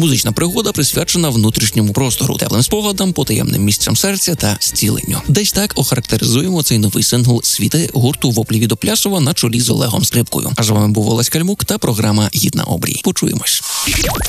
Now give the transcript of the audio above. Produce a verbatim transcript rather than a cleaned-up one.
Музична пригода присвячена внутрішньому простору, теплим спогадам, потаємним місцям серця та зціленню. Десь так охарактеризуємо цей новий сингл «Світи» гурту «Воплі від Оплясова» на чолі з Олегом Скрипкою. А з вами був Олесь Кальмук та програма «Гідна обрій». Почуємось.